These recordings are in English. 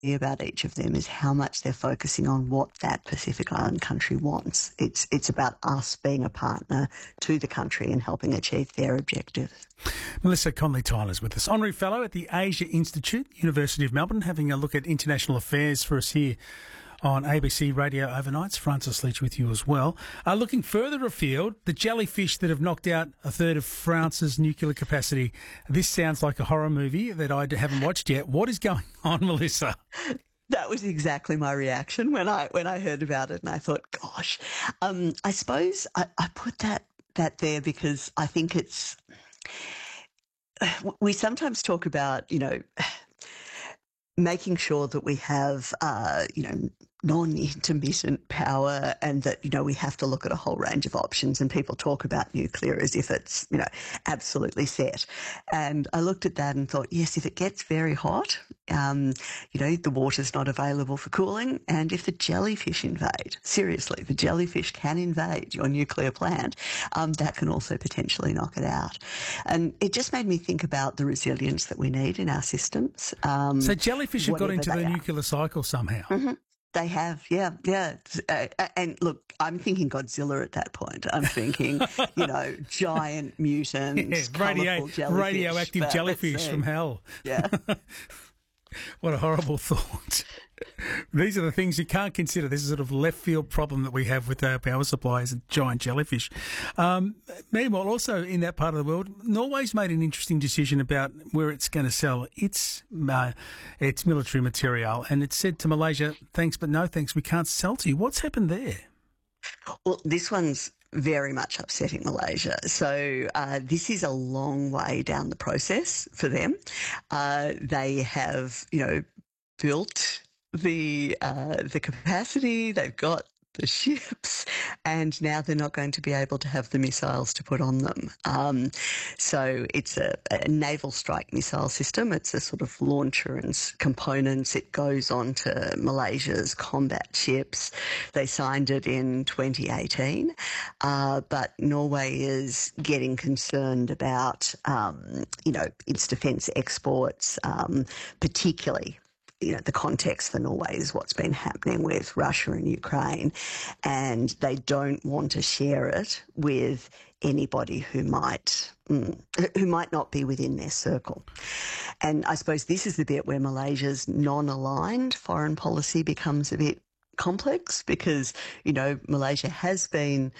about each of them is how much they're focusing on what that Pacific Island country wants. It's about us being a partner to the country and helping achieve their objectives. Melissa Conley-Tyler is with us, Honorary Fellow at the Asia Institute, University of Melbourne, having a look at international affairs for us here on ABC Radio Overnights. Francis Leach with you as well. Looking further afield, the jellyfish that have knocked out a third of France's nuclear capacity. This sounds like a horror movie that I haven't watched yet. What is going on, Melissa? That was exactly my reaction when I heard about it, and I thought, gosh, I suppose I put that there because I think it's. We sometimes talk about, making sure that we have, non-intermittent power and that, we have to look at a whole range of options, and people talk about nuclear as if it's, absolutely set. And I looked at that and thought, yes, if it gets very hot, the water's not available for cooling. And if the jellyfish invade, seriously, the jellyfish can invade your nuclear plant, that can also potentially knock it out. And it just made me think about the resilience that we need in our systems. So jellyfish have got into the nuclear cycle somehow. Mm-hmm. They have, yeah. And look, I'm thinking Godzilla at that point. I'm thinking, giant mutants, radioactive jellyfish from hell. Yeah. What a horrible thought. These are the things you can't consider. This is a sort of left field problem that we have with our power supplies and giant jellyfish. Meanwhile, also in that part of the world, Norway's made an interesting decision about where it's going to sell its military material, and it said to Malaysia, thanks but no thanks, we can't sell to you. What's happened there? Well, this one's very much upsetting Malaysia. So this is a long way down the process for them. They have, built the capacity. They've got the ships, and now they're not going to be able to have the missiles to put on them. So it's a naval strike missile system. It's a sort of launcher and components. It goes on to Malaysia's combat ships. They signed it in 2018, but Norway is getting concerned about, its defence exports, particularly. The context for Norway is what's been happening with Russia and Ukraine, and they don't want to share it with anybody who might not be within their circle. And I suppose this is the bit where Malaysia's non-aligned foreign policy becomes a bit complex because, Malaysia has been,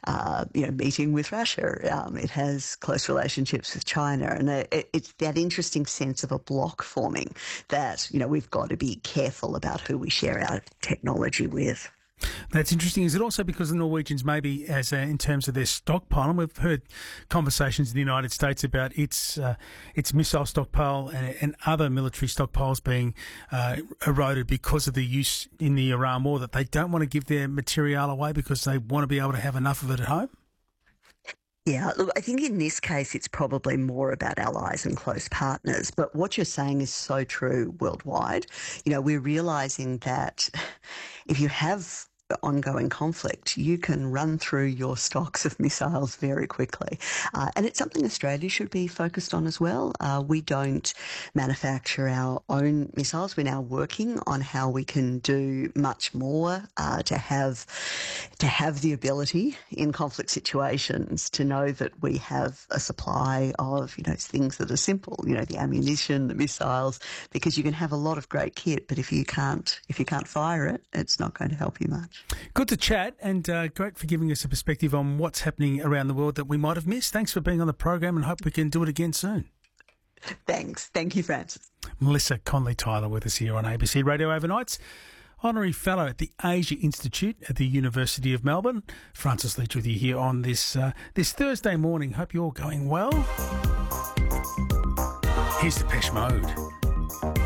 meeting with Russia. It has close relationships with China. And it's that interesting sense of a block forming that, we've got to be careful about who we share our technology with. That's interesting. Is it also because the Norwegians maybe in terms of their stockpile, and we've heard conversations in the United States about its missile stockpile and other military stockpiles being eroded because of the use in the Iran war, that they don't want to give their material away because they want to be able to have enough of it at home? Yeah, look, I think in this case it's probably more about allies and close partners. But what you're saying is so true worldwide. We're realising that if you have ongoing conflict, you can run through your stocks of missiles very quickly. And it's something Australia should be focused on as well. We don't manufacture our own missiles. We're now working on how we can do much more to have the ability in conflict situations to know that we have a supply of, things that are simple, the ammunition, the missiles, because you can have a lot of great kit, but if you can't fire it, it's not going to help you much. Good to chat, and great for giving us a perspective on what's happening around the world that we might have missed. Thanks for being on the program, and hope we can do it again soon. Thanks. Thank you, Francis. Melissa Conley-Tyler with us here on ABC Radio Overnights. Honorary Fellow at the Asia Institute at the University of Melbourne. Francis Leach with you here on this Thursday morning. Hope you're all going well. Here's Depeche Mode.